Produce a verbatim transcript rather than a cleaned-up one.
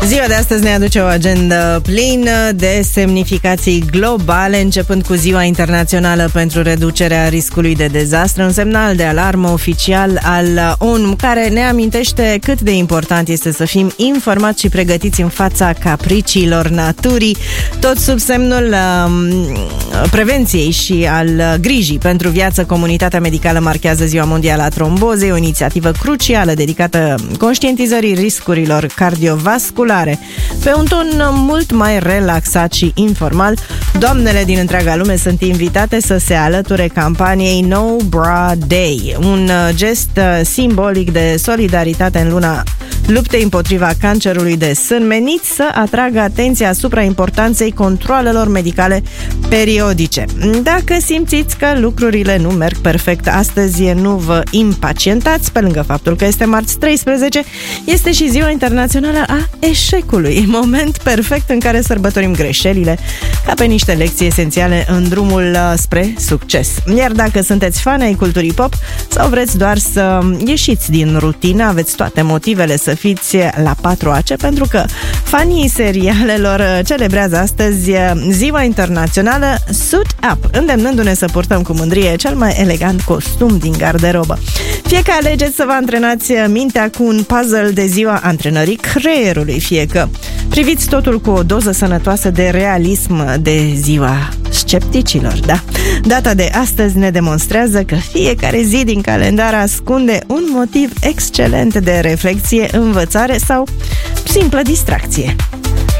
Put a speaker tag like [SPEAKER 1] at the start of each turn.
[SPEAKER 1] Ziua de astăzi ne aduce o agendă plină de semnificații globale, începând cu Ziua Internațională pentru Reducerea Riscului de Dezastre, un semnal de alarmă oficial al O N U care ne amintește cât de important este să fim informați și pregătiți în fața capriciilor naturii, tot sub semnul um, prevenției și al grijii pentru viață. Comunitatea medicală marchează Ziua Mondială a Trombozei, o inițiativă crucială dedicată conștientizării riscurilor cardiovasculare. Pe un ton mult mai relaxat și informal, doamnele din întreaga lume sunt invitate să se alăture campaniei No Bra Day, un gest simbolic de solidaritate în luna luptei împotriva cancerului de sân, menit să atragă atenția asupra importanței controalelor medicale periodice. Dacă simțiți că lucrurile nu merg perfect astăzi, nu vă impacientați. Pe lângă faptul că este marți treisprezece, este și Ziua Internațională a Eșecului, moment perfect în care sărbătorim greșelile ca pe niște lecții esențiale în drumul spre succes. Iar dacă sunteți fani ai culturii pop sau vreți doar să ieșiți din rutină, aveți toate motivele să fiți la patru ace, pentru că fanii serialelor celebrează astăzi Ziua Internațională Suit Up, îndemnându-ne să purtăm cu mândrie cel mai elegant costum din garderobă. Fie că alegeți să vă antrenați mintea cu un puzzle de ziua antrenării creierului, fie că priviți totul cu o doză sănătoasă de realism de ziua scepticilor, da? Data de astăzi ne demonstrează că fiecare zi din calendar ascunde un motiv excelent de reflexie, învățare sau simplă distracție.